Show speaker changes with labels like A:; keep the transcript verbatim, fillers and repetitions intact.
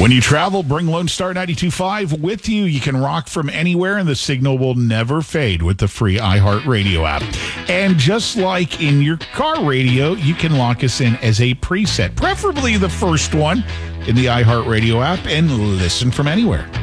A: When you travel, bring Lone Star ninety-two point five with you. You can rock from anywhere, and the signal will never fade with the free iHeartRadio app. And just like in your car radio, you can lock us in as a preset, preferably the first one in the iHeartRadio app, and listen from anywhere.